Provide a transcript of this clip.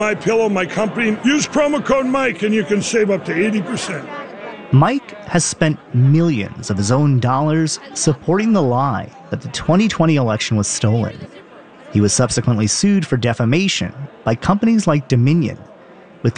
My Pillow, my company. Use promo code Mike and you can save up to 80%. Mike has spent millions of his own dollars supporting the lie that the 2020 election was stolen. He was subsequently sued for defamation by companies like Dominion